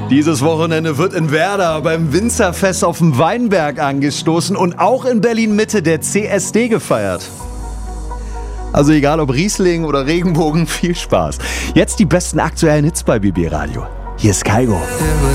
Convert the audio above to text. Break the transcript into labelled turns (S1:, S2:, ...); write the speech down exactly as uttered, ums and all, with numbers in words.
S1: Dieses Wochenende wird in Werder beim Winzerfest auf dem Weinberg angestoßen und auch in Berlin-Mitte der C S D gefeiert. Also egal ob Riesling oder Regenbogen, viel Spaß. Jetzt die besten aktuellen Hits bei B B Radio. Hier ist Kaigo.